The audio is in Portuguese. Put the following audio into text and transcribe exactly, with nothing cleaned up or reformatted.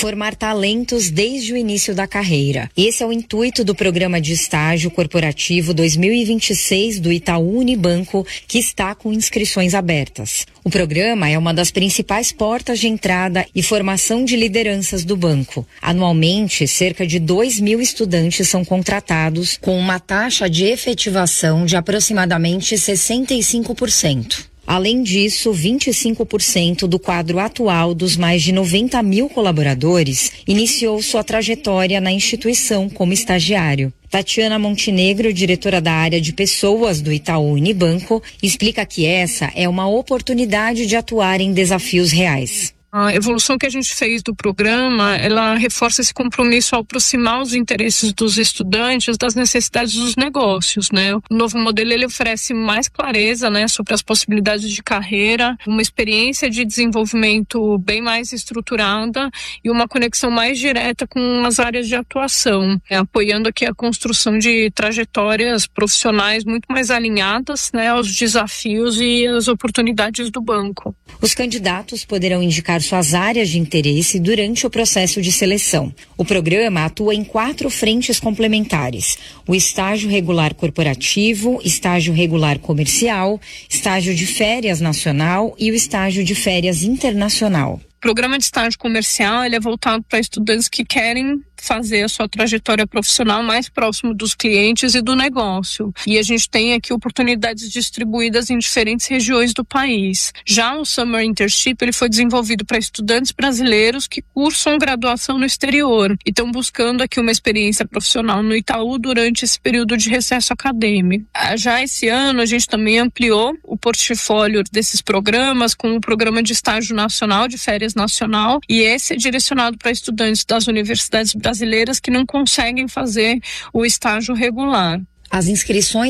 formar talentos desde o início da carreira. Esse é o intuito do Programa de Estágio Corporativo dois mil e vinte e seis do Itaú Unibanco, que está com inscrições abertas. O programa é uma das principais portas de entrada e formação de lideranças do banco. Anualmente, cerca de dois mil estudantes são contratados, com uma taxa de efetivação de aproximadamente sessenta e cinco por cento. Além disso, vinte e cinco por cento do quadro atual dos mais de noventa mil colaboradores iniciou sua trajetória na instituição como estagiário. Tatiana Montenegro, diretora da área de pessoas do Itaú Unibanco, explica que essa é uma oportunidade de atuar em desafios reais. A evolução que a gente fez do programa, ela reforça esse compromisso ao aproximar os interesses dos estudantes das necessidades dos negócios, né? O novo modelo, ele oferece mais clareza, né, sobre as possibilidades de carreira, uma experiência de desenvolvimento bem mais estruturada e uma conexão mais direta com as áreas de atuação, né, apoiando aqui a construção de trajetórias profissionais muito mais alinhadas, né, aos desafios e às oportunidades do banco. Os candidatos poderão indicar suas áreas de interesse durante o processo de seleção. O programa atua em quatro frentes complementares: o estágio regular corporativo, estágio regular comercial, estágio de férias nacional e o estágio de férias internacional. O programa de estágio comercial, ele é voltado para estudantes que querem fazer a sua trajetória profissional mais próximo dos clientes e do negócio. E a gente tem aqui oportunidades distribuídas em diferentes regiões do país. Já o Summer Internship, ele foi desenvolvido para estudantes brasileiros que cursam graduação no exterior e estão buscando aqui uma experiência profissional no Itaú durante esse período de recesso acadêmico. Já esse ano, a gente também ampliou o portfólio desses programas com o Programa de Estágio Nacional de Férias Nacional, e esse é direcionado para estudantes das universidades brasileiras brasileiras que não conseguem fazer o estágio regular. As inscrições